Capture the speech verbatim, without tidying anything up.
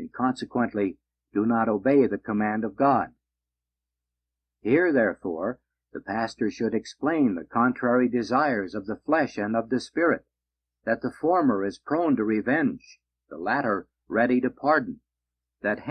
and consequently do not obey the command of God. Here, therefore, the pastor should explain the contrary desires of the flesh and of the spirit, that the former is prone to revenge, the latter ready to pardon, that